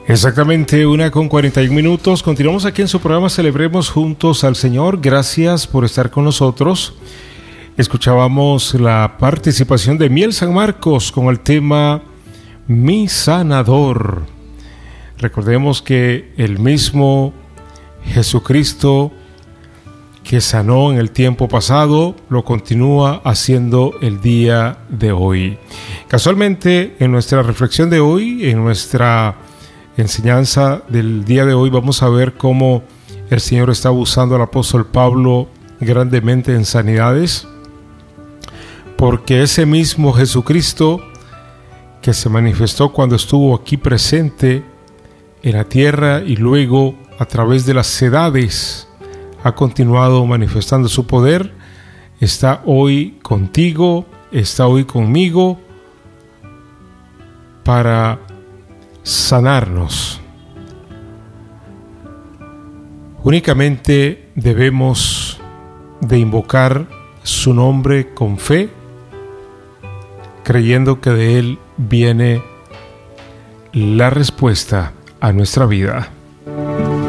Exactamente 1:41. Continuamos aquí en su programa Celebremos Juntos al Señor. Gracias por estar con nosotros. Escuchábamos la participación de Miel San Marcos con el tema Mi Sanador. Recordemos que el mismo Jesucristo que sanó en el tiempo pasado lo continúa haciendo el día de hoy. Casualmente, en nuestra reflexión de hoy, en nuestra enseñanza del día de hoy, vamos a ver cómo el Señor está usando al apóstol Pablo grandemente en sanidades, porque ese mismo Jesucristo que se manifestó cuando estuvo aquí presente en la tierra y luego a través de las edades ha continuado manifestando su poder, está hoy contigo, está hoy conmigo para sanarnos. Únicamente debemos de invocar su nombre con fe, creyendo que de Él viene la respuesta a nuestra vida.